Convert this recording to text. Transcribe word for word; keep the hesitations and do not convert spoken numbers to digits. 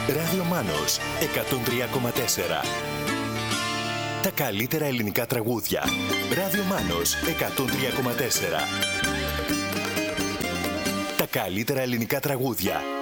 Ράδιο Μάνος εκατόν τρία κόμμα τέσσερα. Τα καλύτερα ελληνικά τραγούδια. Ράδιο Μάνος εκατόν τρία κόμμα τέσσερα. Τα καλύτερα ελληνικά τραγούδια.